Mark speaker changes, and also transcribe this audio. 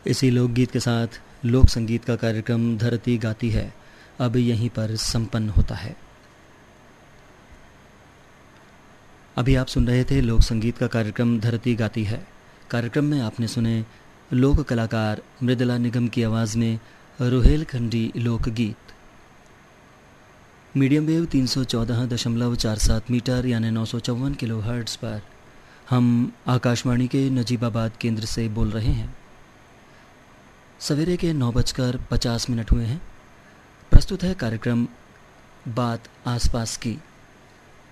Speaker 1: इसी लोकगीत के साथ लोक संगीत का कार्यक्रम धरती गाती है अब यहीं पर संपन्न होता है। अभी आप सुन रहे थे लोक संगीत का कार्यक्रम धरती गाती है। कार्यक्रम में आपने सुने लोक कलाकार मृदुला निगम की आवाज़ में रोहेलखंडी लोकगीत। मीडियम वेव 314.47 मीटर यानी 954 किलो हर्ट्ज़ पर हम आकाशवाणी के नजीबाबाद केंद्र से बोल रहे हैं। सवेरे के 9:50 हुए हैं। प्रस्तुत है कार्यक्रम बात आसपास की।